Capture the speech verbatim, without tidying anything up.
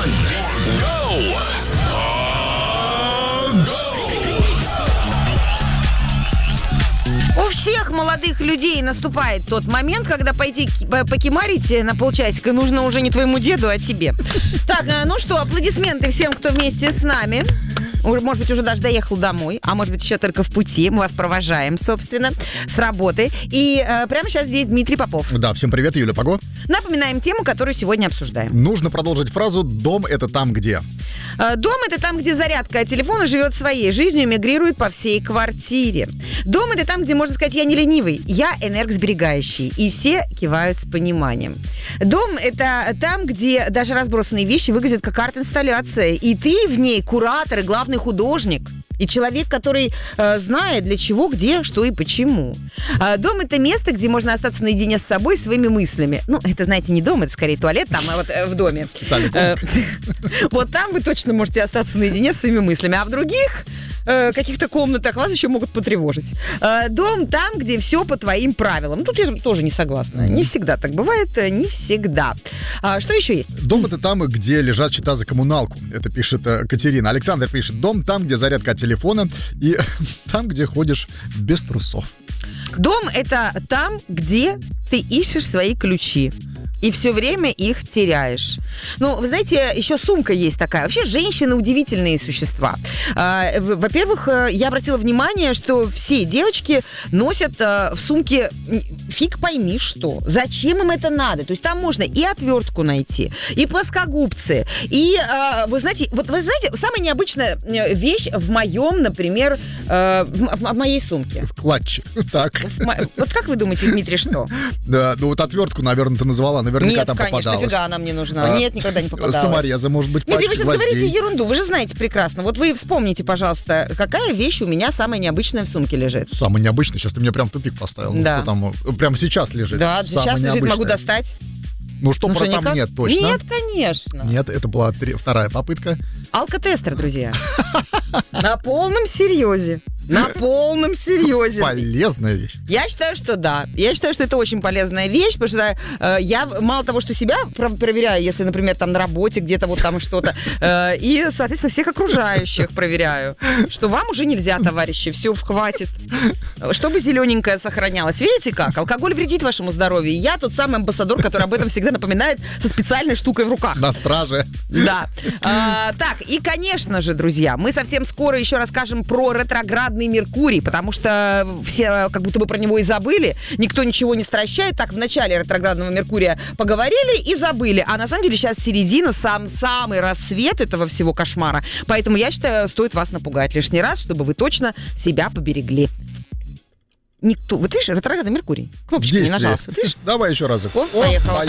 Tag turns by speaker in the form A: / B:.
A: Go!
B: У всех молодых людей наступает тот момент, когда пойти покемарить на полчасика нужно уже не твоему деду, а тебе. Так, ну что, аплодисменты всем, кто вместе с нами. Может быть, уже даже доехал домой, а может быть, еще только в пути. Мы вас провожаем, собственно, с работы. И э, прямо сейчас здесь Дмитрий Попов.
C: Да, всем привет, Юля Паго.
B: Напоминаем тему, которую сегодня обсуждаем.
C: Нужно продолжить фразу «Дом — это там, где».
B: Дом — это там, где зарядка от телефона живет своей жизнью, мигрирует по всей квартире. Дом — это там, где можно сказать: я не ленивый, я энергосберегающий. И все кивают с пониманием. Дом — это там, где даже разбросанные вещи выглядят как арт-инсталляция. И ты в ней куратор и главный художник. И человек, который э, знает, для чего, где, что и почему. А дом — это место, где можно остаться наедине с собой, своими мыслями. Ну, это, знаете, не дом, это скорее туалет там, а вот э, в доме. Э, вот там вы точно можете остаться наедине с своими мыслями. А в других э, каких-то комнатах вас еще могут потревожить. Э, дом там, где все по твоим правилам. Ну, тут я тоже не согласна. Не всегда так бывает, не всегда. А, что еще есть?
C: Дом — это там, где лежат счета за коммуналку. Это пишет э, Катерина. Александр пишет: дом там, где зарядка от телефона. телефона и там, где ходишь без трусов.
B: Дом — это там, где ты ищешь свои ключи и все время их теряешь. Ну, вы знаете, еще сумка есть такая. Вообще, женщины удивительные существа. Во-первых, я обратила внимание, что все девочки носят в сумке фиг пойми что. Зачем им это надо? То есть там можно и отвертку найти, и плоскогубцы, и, вы знаете, вот вы знаете, самая необычная вещь в моем, например, в моей сумке.
C: В клатче. Так.
B: Вот как вы думаете, Дмитрий, что?
C: Да, ну вот отвертку, наверное, ты назвала. Наверняка
B: Нет,
C: там
B: конечно,
C: попадалась.
B: фига она мне нужна. А, Нет, никогда не попадалась.
C: Самореза, может быть,
B: Дмитрий,
C: пачка
B: вы сейчас
C: гвоздей.
B: говорите ерунду. Вы же знаете прекрасно. Вот вы вспомните, пожалуйста, какая вещь у меня самая необычная в сумке лежит.
C: Самый необычный. Сейчас ты меня прям в тупик поставил. Ну,
B: да.
C: что там? Прямо сейчас лежит.
B: Да, сейчас лежит,
C: необычное.
B: Могу достать.
C: Ну, что
B: ну,
C: про
B: что,
C: там
B: никак?
C: нет, точно?
B: Нет, конечно.
C: Нет, это была три, вторая попытка.
B: Алкотестер, друзья. На полном серьезе. На полном серьезе.
C: Полезная вещь.
B: Я считаю, что да. Я считаю, что это очень полезная вещь, потому что э, я мало того, что себя проверяю, если, например, там на работе где-то вот там что-то, э, и, соответственно, всех окружающих проверяю, что вам уже нельзя, товарищи, все, хватит. Чтобы зелененькое сохранялось. Видите как? Алкоголь вредит вашему здоровью. И я тот самый амбассадор, который об этом всегда напоминает со специальной штукой в руках.
C: На страже.
B: Да. А, так, и, конечно же, друзья, мы совсем скоро еще расскажем про ретроградный Меркурий, потому что все как будто бы про него и забыли, никто ничего не стращает. Так, в начале ретроградного Меркурия поговорили и забыли, а на самом деле сейчас середина, сам самый рассвет этого всего кошмара, поэтому я считаю, стоит вас напугать лишний раз, чтобы вы точно себя поберегли. Никто. Вот видишь, ретроградный Меркурий. Кнопочка не нажалась. Вот видишь?
C: Давай еще разок.
B: О, поехал.